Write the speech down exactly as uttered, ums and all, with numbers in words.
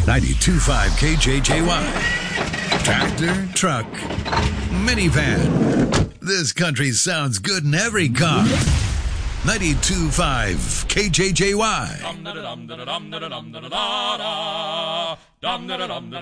ninety-two point five K J J Y. Tractor, truck, minivan. This country sounds good in every car. ninety-two point five K J J Y.